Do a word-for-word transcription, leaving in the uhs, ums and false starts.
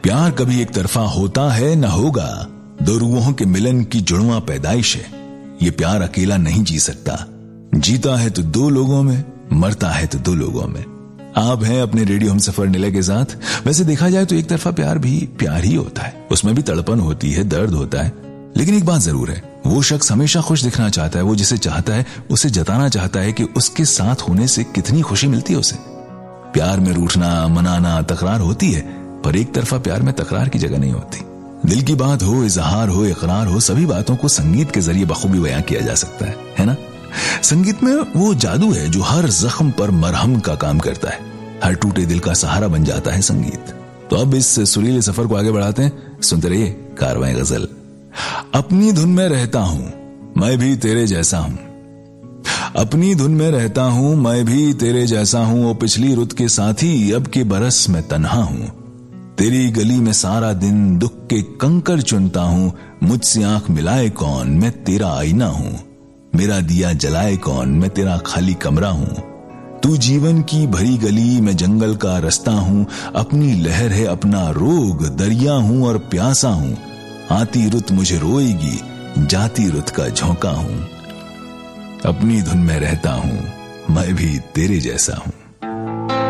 प्यार कभी एक तरफा होता है न होगा, दो रूहों के मिलन की जुड़वा पैदाइश है। ये प्यार अकेला नहीं जी सकता, जीता है तो दो लोगों में, मरता है तो दो लोगों में। आप हैं अपने रेडियो हमसफर निलय के साथ। वैसे देखा जाए तो एक तरफा प्यार भी प्यार ही होता है, उसमें भी तड़पन होती है, दर्द होता है। लेकिन एक बात जरूर है, वो शख्स हमेशा खुश दिखना चाहता है, वो जिसे चाहता है उसे जताना चाहता है कि उसके साथ होने से कितनी खुशी मिलती है उसे। प्यार में रूठना, मनाना, तकरार होती है, पर एक तरफा प्यार में तकरार की जगह नहीं होती। दिल की बात हो, इजहार हो, इकरार हो, सभी बातों को संगीत के जरिए बखूबी बयां किया जा सकता है, है ना? संगीत में वो जादू है जो हर जख्म पर मरहम का काम करता है, हर टूटे दिल का सहारा बन जाता है संगीत। तो अब इस सुरीले सफर को आगे बढ़ाते हैं, सुनते रहिए कारवां गजल। अपनी धुन में रहता हूं, मैं भी तेरे जैसा हूं। अपनी धुन में रहता हूं, मैं भी तेरे जैसा हूं। ओ पिछली रुत के साथी, अब के बरस में तन्हा हूं। तेरी गली में सारा दिन दुख के कंकर चुनता हूं। मुझसे आंख मिलाए कौन, मैं तेरा आईना हूं। मेरा दिया जलाए कौन, मैं तेरा खाली कमरा हूं। तू जीवन की भरी गली, मैं जंगल का रास्ता हूं। अपनी लहर है अपना रोग, दरिया हूं और प्यासा हूं। आती रुत मुझे रोएगी, जाती रुत का झोंका हूं। अपनी धुन में रहता हूं, मैं भी तेरे जैसा हूं।